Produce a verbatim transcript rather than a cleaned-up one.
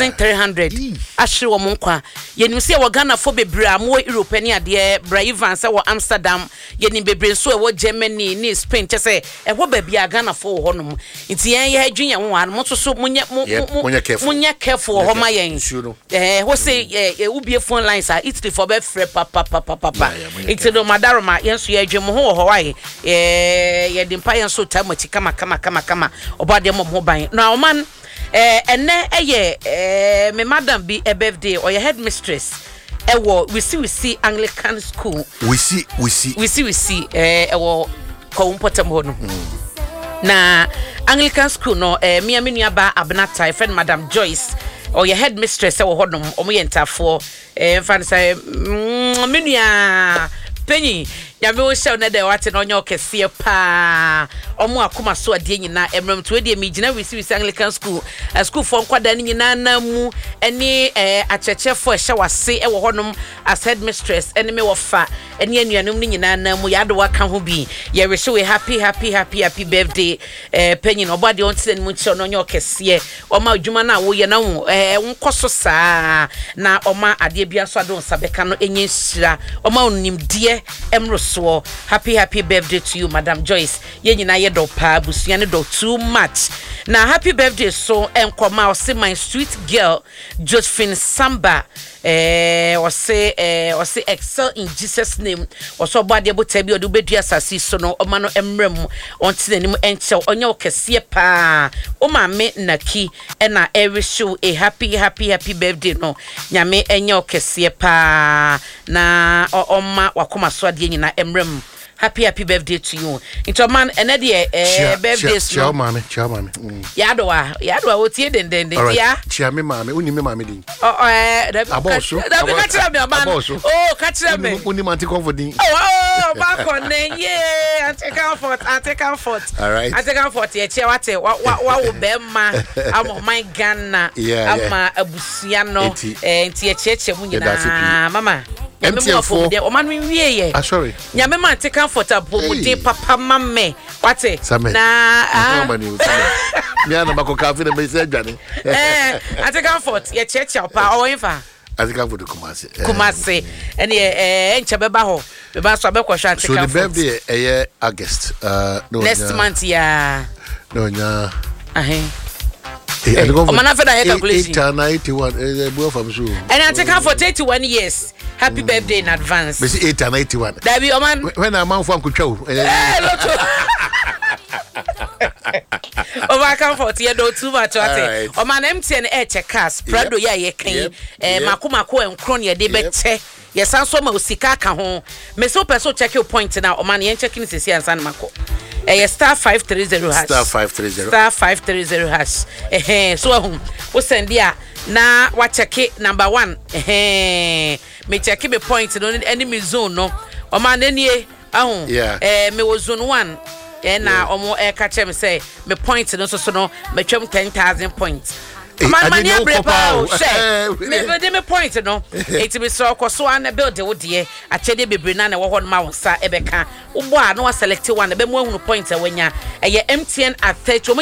thousand three hundred ahwe wo nkwa yenim se wo Ghana fo bebre am wo Europe ni ade bra even se wo Amsterdam yenim bebre so e wo Germany ni Spain chese e wo ba bia Ghana fo ho no nti yen ye adwunya wo an mo so so munye munye careful ho ma yen eh wo se e ubie phone lines are Italy for be free papa papa papa it do madaroma yen so ye adwum ho ho wai eh ye dimpa yen so tamati kama kama kama kama obade mo ho ban na o man eh ene eye eh me madam be a birthday or your headmistress e wo we see we see Anglican school we see we see we see we see eh e wo ko umpotam ho no na Anglican school no eh me amenu aba Abnata friend Madam Joyce or your headmistress e wo ho no omo ye ntafo eh fan say menua penyi ya me wo show na de wate no onye okese pa omo akoma so ade nyina emrem to de me gina we see Anglican school a school for kwada ni nyina na mu eni eh acheche for hye wase e wo honom as headmistress eni me wo fa eni anuanum ni nyina na mu ya do waka ho bi ye we show happy happy happy happy birthday eh penyi no body on tene mu che no onye okese o ma adwuma na wo ye na ho eh nkoso saa na o ma ade bia so ado nsabeka no enye hira o ma onim de emro so happy happy birthday to you Madam Joyce ye nyina ye do pa busua ne do too much na happy birthday so enkoma o say my sweet girl Josephine Samba eh o say eh o say excel in Jesus name o so body bota bi o do bedua asasi so no o ma no emrem on tinenim enche onye okese pa o ma me naki e na every show a happy happy happy birthday no nyame enye okese pa na o ma wakoma so ade nyina emrem happy happy birthday to you into man ene de eh birthday so ciao mama ciao mama ya do wa ya do o tie den den den ya ciao me mama uni me mama din oh eh da bi ka tira me man oh ka tira me uni man ti comfort din oh ba konne yeah I take comfort I take comfort all right I take comfort ye chia wate wa wa wo be ma am my Ghana ama abusia no eh nti ye chia chia mu nyina mama M T N four o man wie ye ah sorry nyame man take comfortable mu de papa mame wate na ah me ana bako cafe na me se adwane eh I take comfort ye chia chia pa o infa I think I would Kumasi. Kumasi. And eh enche beba ho. Beba so be kwhwa ate so the birthday eh August uh no next month ya. No nya. Ahe. Eh o mana fe da he calculation. eight ninety-one eh boy from so. And I take her for thirty-one years. Happy mm. birthday in advance. Me say eight ninety-one. That be o man. When a man from Kutwa. Eh loto. Over comfort ye do too much ate o man M T N e check cars prado ya ye kan eh makoma ko enkro ne de be che ye san so ma osika ka ho me so person check your point now o man ye check ni sesi ansan mako eh star five thirty hash star five thirty star five thirty hash eh so ahun o send dia na wa check number one eh me check me point no enemy zone no o man enie ahun eh me wo zone one and now omo e ka chem say me point no so so no me twem ten thousand points man man ya brepa share me me me point no it be so koso an build wo de a chede bebre na na wo ho no ma wonsa e be ka wo bo a no select one be mo ehunu point e wanya e ye M T N at thirty